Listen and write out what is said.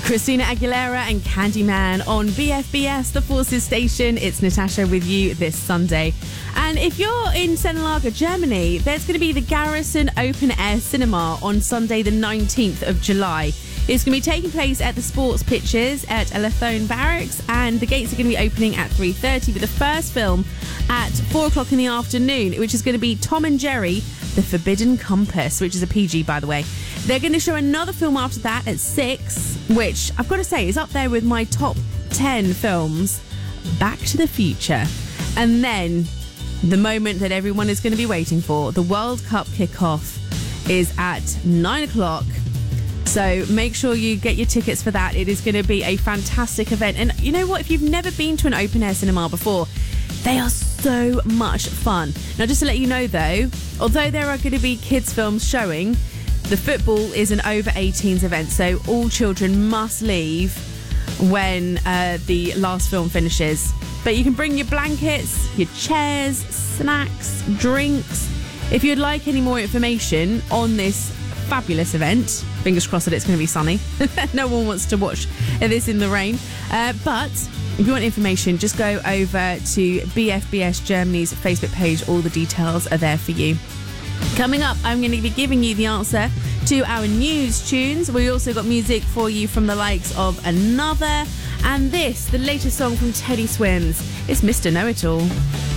Christina Aguilera and Candyman on BFBS, the Forces station. It's Natasha with you this Sunday. And if you're in Sennelager, Germany, there's going to be the Garrison Open Air Cinema on Sunday, the 19th of July. It's going to be taking place at the sports pitches at Elethone Barracks, and the gates are going to be opening at 3:30, with the first film at 4 o'clock in the afternoon, which is going to be Tom and Jerry, The Forbidden Compass, which is a PG, by the way. They're going to show another film after that at 6, which I've got to say is up there with my top 10 films, Back to the Future. And then the moment that everyone is going to be waiting for, the World Cup kickoff, is at 9 o'clock. So make sure you get your tickets for that. It is going to be a fantastic event. And you know what? If you've never been to an open air cinema before, they are so much fun. Now, just to let you know, though, although there are going to be kids' films showing, the football is an over-18s event, so all children must leave when the last film finishes. But you can bring your blankets, your chairs, snacks, drinks. If you'd like any more information on this fabulous event, fingers crossed that it's going to be sunny. No one wants to watch this in the rain. But if you want information, just go over to BFBS Germany's Facebook page. All the details are there for you. Coming up, I'm going to be giving you the answer to our news tunes. We also got music for you from the likes of Another, and this, the latest song from Teddy Swims. It's Mr. Know-It-All.